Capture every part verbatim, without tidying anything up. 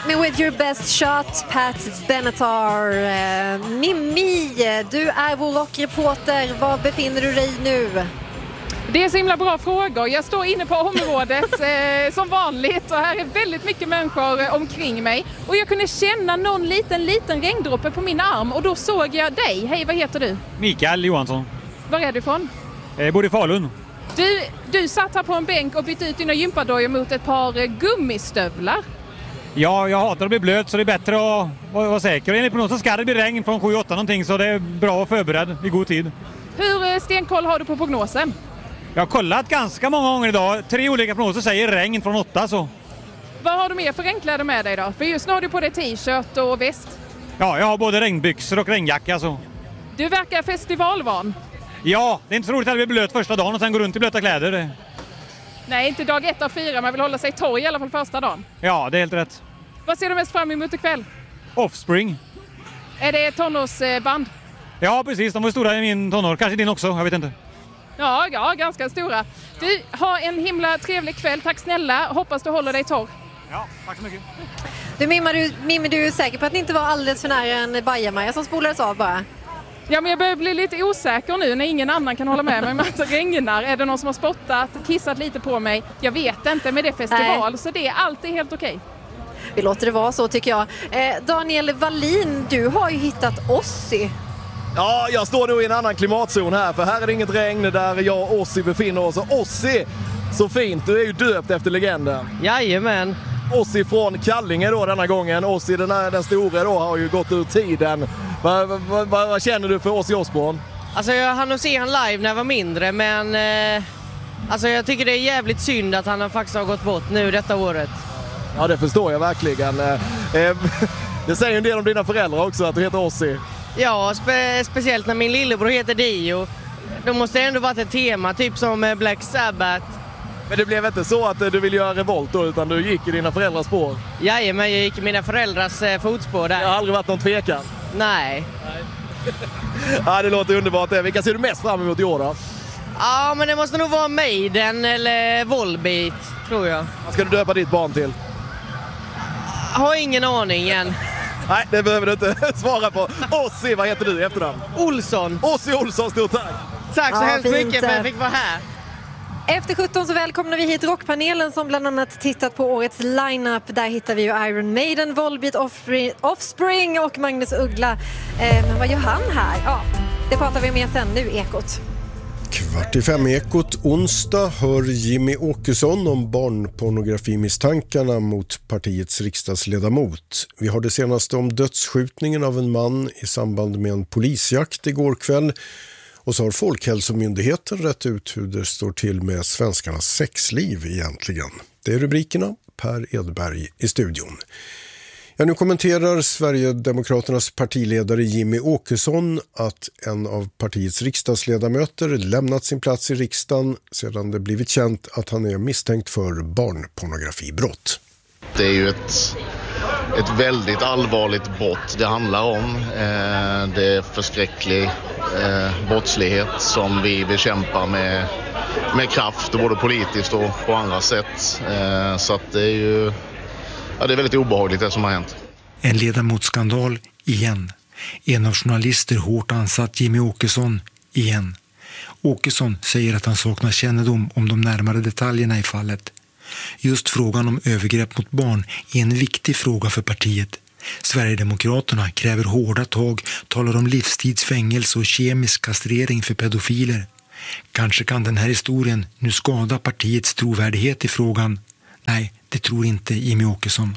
Me with your best shot, Pat Benatar. Eh, Mimmi, du är vår rockreporter. Var befinner du dig nu? Det är så himla bra frågor. Jag står inne på området eh, som vanligt och här är väldigt mycket människor eh, omkring mig. Och jag kunde känna någon liten, liten regndroppe på min arm och då såg jag dig. Hej, vad heter du? Mikael Johansson. Var är du ifrån? Jag bor i Falun. Du, du satt här på en bänk och bytte ut dina gympadojor mot ett par eh, gummistövlar. Ja, jag hatar att bli blöt så det är bättre att vara, vara säker. Enligt prognosen ska det bli regn från sju åtta någonting så det är bra att förbereda i god tid. Hur eh, stenkoll har du på prognosen? Jag har kollat ganska många gånger idag. Tre olika prognoser säger regn från åtta så. Vad har du mer för regnkläder med dig då? För just nu har du på dig t-shirt och väst. Ja, jag har både regnbyxor och regnjacka så. Du verkar festivalvan. Ja, det är inte så roligt att bli blöt första dagen och sen gå runt i blöta kläder. Det. Nej, inte dag ett av fyra. Man vill hålla sig torr i alla fall första dagen. Ja, det är helt rätt. Vad ser du mest fram emot ikväll? Offspring. Är det tonårsband? Ja, precis. De var stora i min tonår. Kanske din också, jag vet inte. Ja, ja, ganska stora. Du, har en himla trevlig kväll. Tack snälla. Hoppas du håller dig torr. Ja, tack så mycket. Du, Mimma, du, Mimmi, du är säker på att ni inte var alldeles för nära en bajamaja som spolades av bara? Ja, men jag börjar bli lite osäker nu när ingen annan kan hålla med mig om att det regnar. Är det någon som har spottat, kissat lite på mig? Jag vet inte, men det är festival. Nej. Så det är alltid helt okej. Vi låter det vara så tycker jag. Eh, Daniel Wallin, du har ju hittat Ozzy. Ja, jag står nog i en annan klimatzon här, för här är det inget regn där jag och Ozzy befinner oss. Och Ozzy, så fint, du är ju döpt efter legenden. Jajamän. Ozzy från Kallinge då denna gången. Ozzy, den, här, den stora då, har ju gått ur tiden. Vad va, va, va, va känner du för Ozzy Osbourne? Alltså jag hann att se han live när jag var mindre, men eh, alltså jag tycker det är jävligt synd att han faktiskt har gått bort nu detta året. Ja, det förstår jag verkligen. Eh, eh, det säger en del om dina föräldrar också, att du heter Ozzy. Ja, spe- speciellt när min lillebror heter Dio. Då måste det ändå varit ett tema, typ som Black Sabbath. Men det blev inte så att du ville göra revolt då, utan du gick i dina föräldrars spår? Jajamän, jag gick i mina föräldrars eh, fotspår där. Det har aldrig varit någon tvekan? Nej. Nej. Ja, det låter underbart. Vilka ser du mest fram emot i år då? Ja, men det måste nog vara Maiden eller Volbeat, tror jag. Vad ska du döpa ditt barn till? Jag har ingen aning än. Nej, det behöver du inte svara på. Ozzy, vad heter du i efternamn? Olsson. Ozzy Olsson, stort tack. Tack så ja, hemskt fint. mycket för att jag fick vara här. Efter sjutton så välkomnar vi hit rockpanelen som bland annat tittat på årets lineup. Där hittar vi ju Iron Maiden, Volbeat, Offspring och Magnus Uggla. Eh, men vad gör han här? Ja, det pratar vi med sen nu, Ekot. Kvart i fem Ekot onsdag hör Jimmy Åkesson om barnpornografimisstankarna mot partiets riksdagsledamot. Vi har det senaste om dödsskjutningen av en man i samband med en polisjakt igår kväll. Och så har Folkhälsomyndigheten rätt ut hur det står till med svenskarnas sexliv egentligen. Det är rubrikerna. Per Edberg i studion. Ja, nu kommenterar Sverigedemokraternas partiledare Jimmy Åkesson att en av partiets riksdagsledamöter lämnat sin plats i riksdagen sedan det blivit känt att han är misstänkt för barnpornografibrott. Det är ju ett, ett väldigt allvarligt brott det handlar om. Eh, det är förskräcklig eh, brottslighet som vi bekämpar med, med kraft, både politiskt och på andra sätt. Eh, så att det är ju ja, det är väldigt obehagligt det som har hänt. En ledamotsskandal igen. En av journalister hårt ansatt Jimmy Åkesson igen. Åkesson säger att han saknar kännedom om de närmare detaljerna i fallet. Just frågan om övergrepp mot barn är en viktig fråga för partiet. Sverigedemokraterna kräver hårda tag, talar om livstidsfängelse och kemisk kastrering för pedofiler. Kanske kan den här historien nu skada partiets trovärdighet i frågan. Nej, det tror inte Jimmy Åkesson.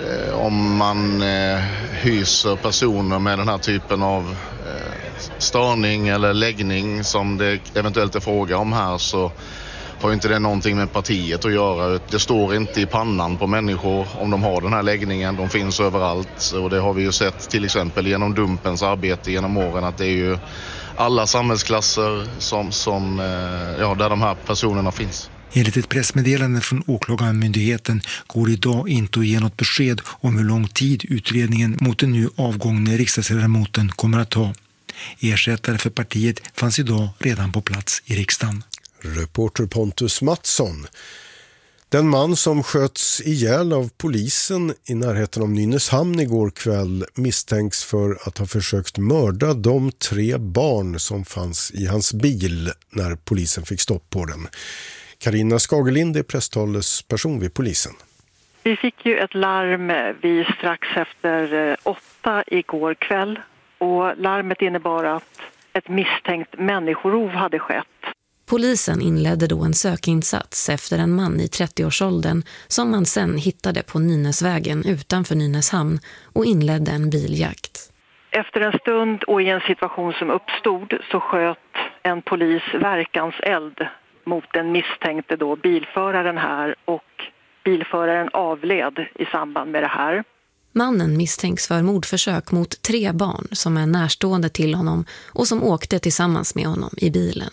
Om man eh, hyser personer med den här typen av eh, störning eller läggning som det eventuellt är fråga om här, så har inte det någonting med partiet att göra. Det står inte i pannan på människor om de har den här läggningen. De finns överallt, och det har vi ju sett till exempel genom Dumpens arbete genom åren, att det är ju alla samhällsklasser som, som, eh, ja, där de här personerna finns. Enligt ett pressmeddelande från åklagarmyndigheten går idag inte att ge något besked om hur lång tid utredningen mot den nu avgångne riksdagsledamoten kommer att ta. Ersättare för partiet fanns idag redan på plats i riksdagen. Reporter Pontus Mattsson. Den man som sköts ihjäl av polisen i närheten av Nynäshamn igår kväll misstänks för att ha försökt mörda de tre barn som fanns i hans bil när polisen fick stopp på den. Carina Skagelind är presstalesperson vid polisen. Vi fick ju ett larm vid strax efter åtta igår kväll och larmet innebar att ett misstänkt människorov hade skett. Polisen inledde då en sökinsats efter en man i trettioårsåldern som man sen hittade på Nynäsvägen utanför Nynäshamn och inledde en biljakt. Efter en stund och i en situation som uppstod så sköt en polis verkanseld mot den misstänkte då bilföraren här och bilföraren avled i samband med det här. Mannen misstänks för mordförsök mot tre barn som är närstående till honom och som åkte tillsammans med honom i bilen.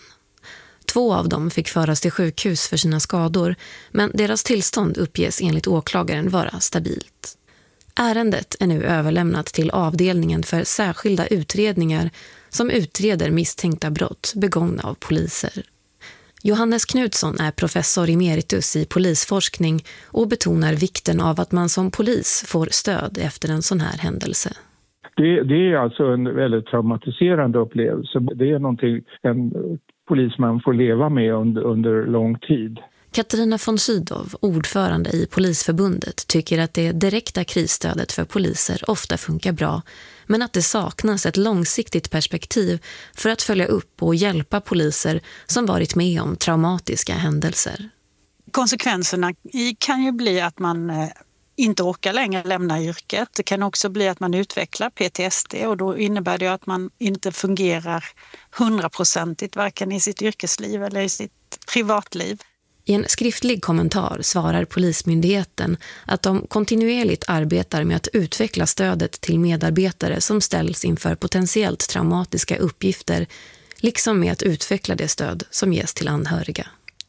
Två av dem fick föras till sjukhus för sina skador, men deras tillstånd uppges enligt åklagaren vara stabilt. Ärendet är nu överlämnat till avdelningen för särskilda utredningar som utreder misstänkta brott begångna av poliser. Johannes Knutsson är professor emeritus i polisforskning och betonar vikten av att man som polis får stöd efter en sån här händelse. Det, det är alltså en väldigt traumatiserande upplevelse. Det är någonting en polisman får leva med under, under lång tid. Katarina von Sydow, ordförande i Polisförbundet, tycker att det direkta krisstödet för poliser ofta funkar bra, men att det saknas ett långsiktigt perspektiv för att följa upp och hjälpa poliser som varit med om traumatiska händelser. Konsekvenserna kan ju bli att man inte orkar längre lämna yrket. Det kan också bli att man utvecklar P T S D och då innebär det att man inte fungerar hundraprocentigt varken i sitt yrkesliv eller i sitt privatliv. I en skriftlig kommentar svarar Polismyndigheten att de kontinuerligt arbetar med att utveckla stödet till medarbetare som ställs inför potentiellt traumatiska uppgifter, liksom med att utveckla det stöd som ges till anhöriga.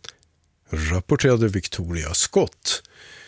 Rapporterade Victoria Skott.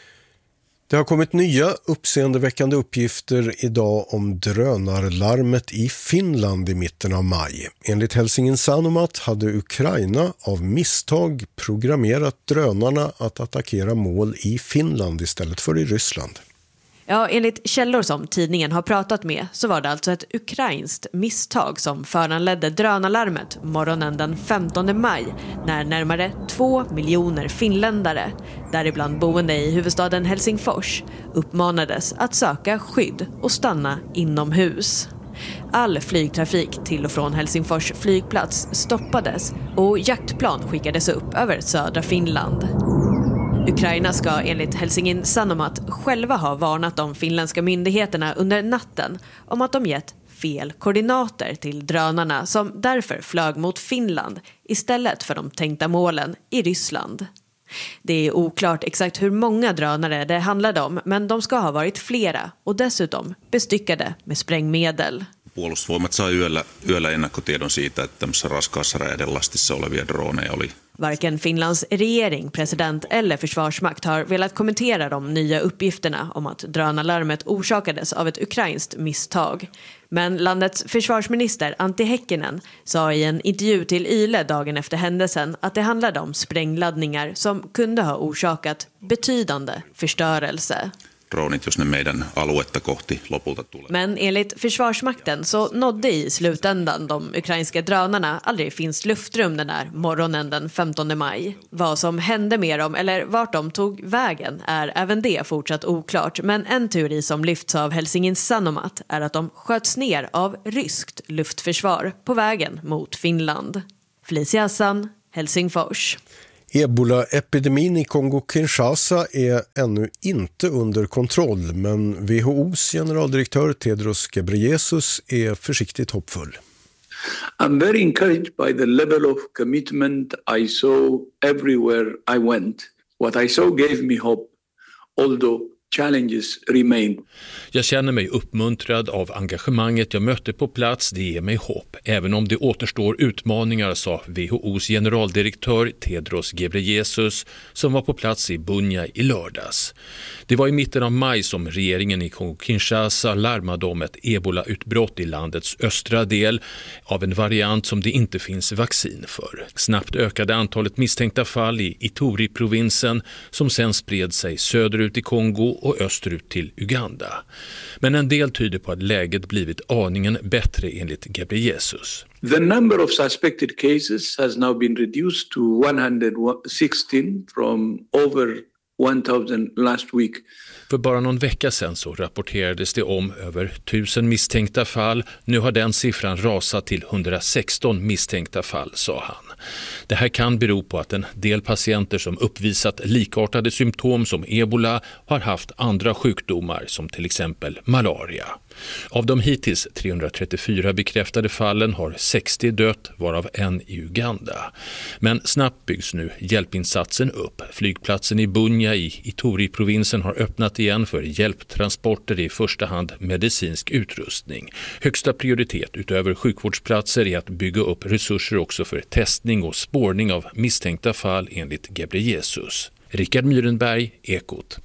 Det har kommit nya uppseendeväckande uppgifter idag om drönarlarmet i Finland i mitten av maj. Enligt Helsingin Sanomat hade Ukraina av misstag programmerat drönarna att attackera mål i Finland istället för i Ryssland. Ja, enligt källor som tidningen har pratat med så var det alltså ett ukrainskt misstag som föranledde drönarlarmet morgonen den femtonde maj när närmare två miljoner finländare, däribland boende i huvudstaden Helsingfors, uppmanades att söka skydd och stanna inomhus. All flygtrafik till och från Helsingfors flygplats stoppades och jaktplan skickades upp över södra Finland. Ukraina ska enligt Helsingin Sanomat själva ha varnat de finländska myndigheterna under natten om att de gett fel koordinater till drönarna som därför flög mot Finland istället för de tänkta målen i Ryssland. Det är oklart exakt hur många drönare det handlade om, men de ska ha varit flera och dessutom bestyckade med sprängmedel. Puolustusvoimat sai yöllä, yöllä ennakkotiedon siitä, että tämmöisessä raskaassa räjähdelastissa olevia droneja oli. Varken Finlands regering, president eller försvarsmakt har velat kommentera de nya uppgifterna om att drönarlarmet orsakades av ett ukrainskt misstag. Men landets försvarsminister Antti Häkkinen sa i en intervju till Yle dagen efter händelsen att det handlade om sprängladdningar som kunde ha orsakat betydande förstörelse. Dronit, jos ne meidän aluetta kohti lopulta tulee. Men enligt försvarsmakten så nådde i slutändan de ukrainska drönarna aldrig finns luftrum den här morgonen den femtonde maj. Vad som hände med dem eller vart de tog vägen är även det fortsatt oklart. Men en teori som lyfts av Helsingin Sanomat är att de sköts ner av ryskt luftförsvar på vägen mot Finland. Felicia Hassan, Helsingfors. Ebola-epidemin i Kongo-Kinshasa är ännu inte under kontroll, men W H O:s generaldirektör Tedros Ghebreyesus är försiktigt hoppfull. I'm very encouraged by the level of commitment I saw everywhere I went. What I saw gave me hope, although challenges remain. Jag känner mig uppmuntrad av engagemanget jag mötte på plats. Det ger mig hopp. Även om det återstår utmaningar, sa W H O:s generaldirektör Tedros Ghebreyesus som var på plats i Bunia i lördags. Det var i mitten av maj som regeringen i Kongo-Kinshasa larmade om ett ebola-utbrott i landets östra del av en variant som det inte finns vaccin för. Snabbt ökade antalet misstänkta fall i Ituri-provinsen som sen spred sig söderut i Kongo och österut till Uganda. Men en del tyder på att läget blivit aningen bättre enligt Ghebreyesus. The number of suspected cases has now been reduced to one hundred sixteen from over one thousand last week. För bara någon vecka sedan så rapporterades det om över tusen misstänkta fall. Nu har den siffran rasat till hundrasexton misstänkta fall, sa han. Det här kan bero på att en del patienter som uppvisat likartade symptom som ebola har haft andra sjukdomar som till exempel malaria. Av de hittills trehundratrettiofyra bekräftade fallen har sextio dött, varav en i Uganda. Men snabbt byggs nu hjälpinsatsen upp. Flygplatsen i Bunia i Ituri-provinsen har öppnat igen för hjälptransporter, i första hand medicinsk utrustning. Högsta prioritet utöver sjukvårdsplatser är att bygga upp resurser också för testning och spårning av misstänkta fall enligt Ghebreyesus. Rickard Myrenberg, Ekot.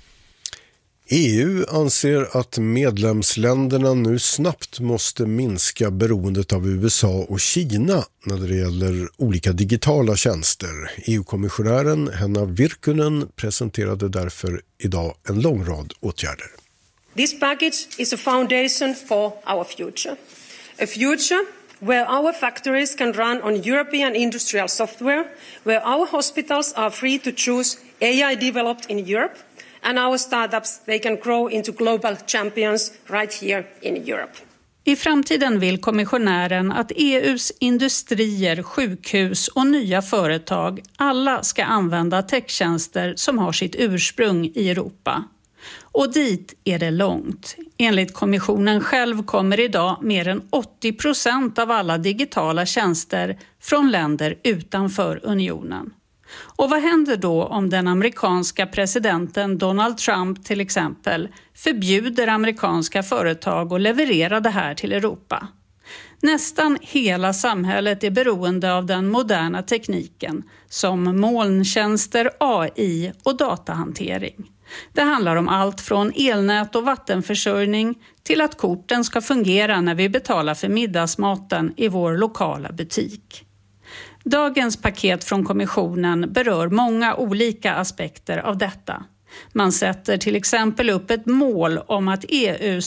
E U anser att medlemsländerna nu snabbt måste minska beroendet av U S A och Kina när det gäller olika digitala tjänster. E U-kommissionären Henna Virkkunen presenterade därför idag en lång rad åtgärder. This package is a foundation for our future. A future where our factories can run on European industrial software, where our hospitals are free to choose A I developed in Europe, and our startups, they can grow into global champions right here in Europe. I framtiden vill kommissionären att E U:s industrier, sjukhus och nya företag alla ska använda techtjänster som har sitt ursprung i Europa. Och dit är det långt. Enligt kommissionen själv kommer idag mer än åttio procent av alla digitala tjänster från länder utanför unionen. Och vad händer då om den amerikanska presidenten Donald Trump till exempel förbjuder amerikanska företag att leverera det här till Europa? Nästan hela samhället är beroende av den moderna tekniken som molntjänster, A I och datahantering. Det handlar om allt från elnät och vattenförsörjning till att korten ska fungera när vi betalar för middagsmaten i vår lokala butik. Dagens paket från kommissionen berör många olika aspekter av detta. Man sätter till exempel upp ett mål om att E U:s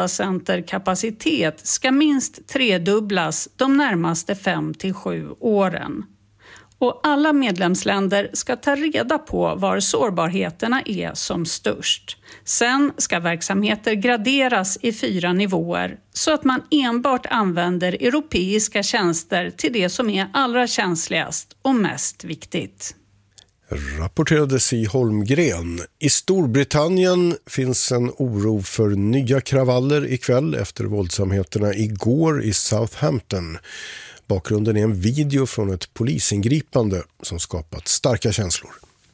datacenterkapacitet ska minst tredubblas de närmaste fem till sju åren. Och alla medlemsländer ska ta reda på var sårbarheterna är som störst. Sen ska verksamheter graderas i fyra nivåer så att man enbart använder europeiska tjänster till det som är allra känsligast och mest viktigt. Rapporterade Si Holmgren. I Storbritannien finns en oro för nya kravaller ikväll efter våldsamheterna igår i Southampton. Bakgrunden är en video från ett polisingripande som skapat starka känslor.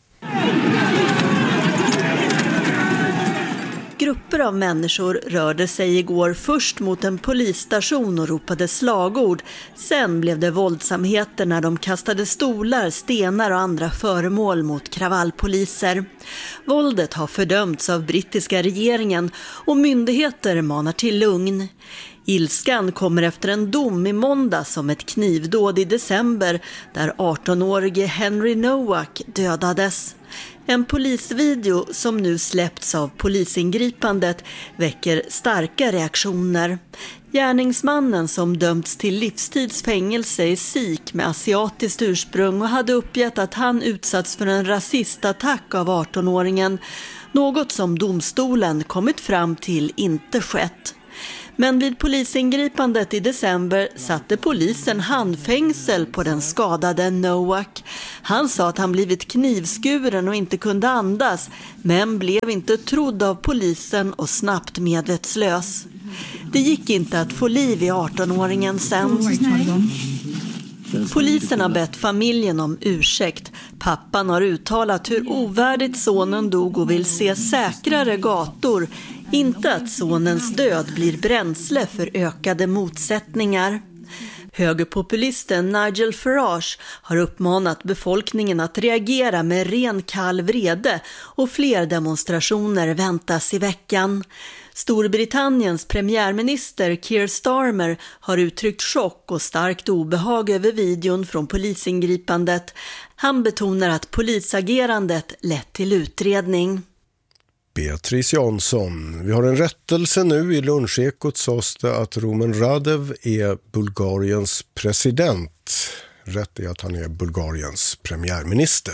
Grupper av människor rörde sig igår först mot en polisstation och ropade slagord. Sen blev det våldsamheter när de kastade stolar, stenar och andra föremål mot kravallpoliser. Våldet har fördömts av brittiska regeringen och myndigheter manar till lugn. Ilskan kommer efter en dom i måndag som ett knivdåd i december där arton-årige Henry Nowak dödades. En polisvideo som nu släppts av polisingripandet väcker starka reaktioner. Gärningsmannen som dömts till livstidsfängelse är sikh med asiatiskt ursprung och hade uppgett att han utsatts för en rasistattack av arton-åringen. Något som domstolen kommit fram till inte skett. Men vid polisingripandet i december satte polisen handfängsel på den skadade Nowak. Han sa att han blivit knivskuren och inte kunde andas, men blev inte trodd av polisen och snabbt medvetslös. Det gick inte att få liv i arton-åringen sen. Polisen har bett familjen om ursäkt. Pappan har uttalat hur ovärdigt sonen dog och vill se säkrare gator. Inte att sonens död blir bränsle för ökade motsättningar. Högerpopulisten Nigel Farage har uppmanat befolkningen att reagera med ren kall vrede och fler demonstrationer väntas i veckan. Storbritanniens premiärminister Keir Starmer har uttryckt chock och starkt obehag över videon från polisingripandet. Han betonar att polisagerandet lett till utredning. Beatrice Jansson. Vi har en rättelse nu. I lunchekot sades det att Rumen Radev är Bulgariens president. Rätt är att han är Bulgariens premiärminister.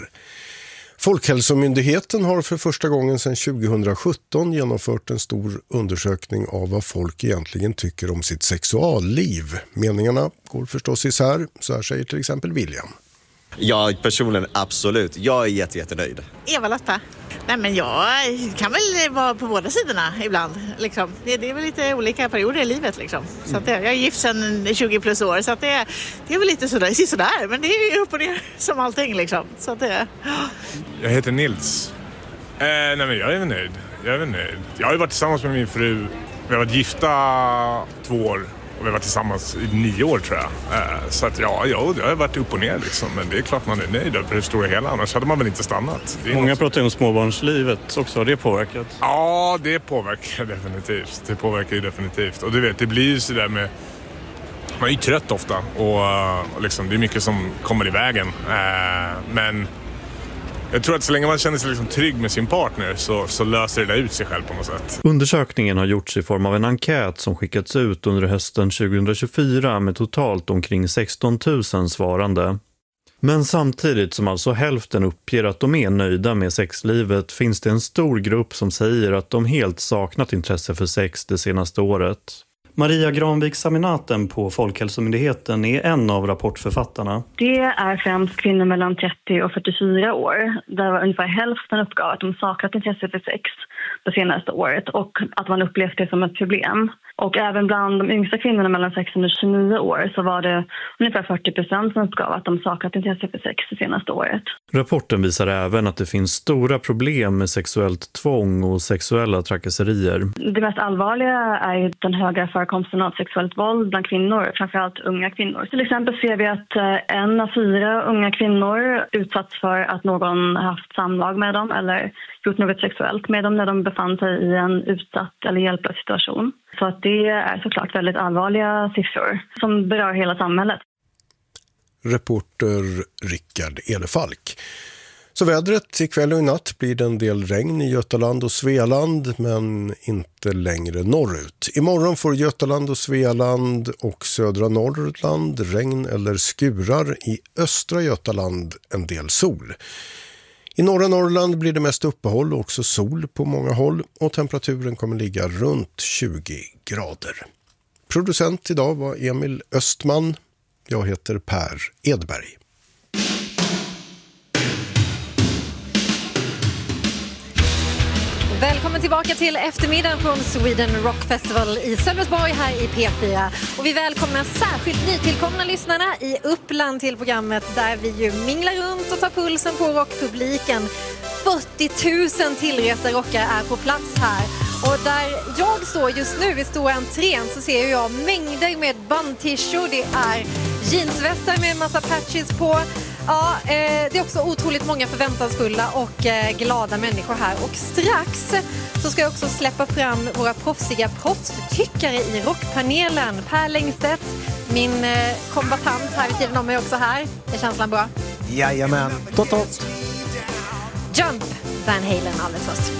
Folkhälsomyndigheten har för första gången sedan tjugohundrasjutton genomfört en stor undersökning av vad folk egentligen tycker om sitt sexualliv. Meningarna går förstås isär, så här säger till exempel William. Ja, personligen absolut. Jag är jätte, jättenöjd. Eva-Lotta. Nej, men jag kan väl vara på båda sidorna ibland. Liksom. Det, det är väl lite olika perioder i livet. Liksom. Så att det, jag är gift sedan tjugo plus år, så att det, det är väl lite sådär, sådär. Men det är ju upp och ner som allting. Liksom. Så att det, jag heter Nils. Eh, nej, men jag är väl nöjd. Jag är väl nöjd. Jag har ju varit tillsammans med min fru. Vi har varit gifta två år. Och vi har varit tillsammans i nio år tror jag. Eh, så att ja, ja, det har varit upp och ner liksom. Men det är klart man är nöjd över det stora hela. Annars hade man väl inte stannat. Många något... pratar om småbarnslivet också. Har det påverkat? Ja, det påverkar definitivt. Det påverkar ju definitivt. Och du vet, det blir ju sådär med... Man är ju trött ofta. Och, och liksom, det är mycket som kommer i vägen. Eh, men... Jag tror att så länge man känner sig liksom trygg med sin partner så, så löser det där ut sig själv på något sätt. Undersökningen har gjorts i form av en enkät som skickats ut under hösten tjugohundratjugofyra med totalt omkring sexton tusen svarande. Men samtidigt som alltså hälften uppger att de är nöjda med sexlivet finns det en stor grupp som säger att de helt saknat intresse för sex det senaste året. Maria Granvik-Saminaten på Folkhälsomyndigheten är en av rapportförfattarna. Det är främst kvinnor mellan trettio och fyrtiofyra år där ungefär hälften uppgav att de saknat intresse för sex det senaste året och att man upplevt det som ett problem. Och även bland de yngsta kvinnorna mellan sexton och tjugonio år så var det ungefär fyrtio procent som uppgav att de saknat intresse för sex det senaste året. Rapporten visar även att det finns stora problem med sexuellt tvång och sexuella trakasserier. Det mest allvarliga är den höga förekomsten av sexuellt våld bland kvinnor, framförallt unga kvinnor. Till exempel ser vi att en av fyra unga kvinnor utsatts för att någon haft samlag med dem eller gjort något sexuellt med dem när de befann sig i en utsatt eller hjälplös situation. Så att det är såklart väldigt allvarliga siffror som berör hela samhället. Reporter Rickard Elefalk. Så vädret ikväll och i natt blir det en del regn i Götaland och Svealand men inte längre norrut. Imorgon får Götaland och Svealand och södra Norrland regn eller skurar, i östra Götaland en del sol. I norra Norrland blir det mest uppehåll och också sol på många håll och temperaturen kommer ligga runt tjugo grader. Producent idag var Emil Östman. Jag heter Per Edberg. Välkommen tillbaka till eftermiddagen från Sweden Rock Festival i Sölvesborg här i P fyra. Och vi välkomnar särskilt nytillkomna lyssnarna i Uppland till programmet där vi ju minglar runt och tar pulsen på rockpubliken. fyrtio tusen tillresta rockare är på plats här. Och där jag står just nu vid stora entrén så ser jag mängder med bandtishor. Det är jeansvästar med en massa patches på. Ja, eh, det är också otroligt många förväntansfulla och eh, glada människor här. Och strax så ska jag också släppa fram våra proffsiga proffstyckare i rockpanelen. Per Längstedt, min eh, kombatant här vid sidan om mig också här. Är känslan bra? Jajamän, tot tot. Jump, Van Halen alldeles först.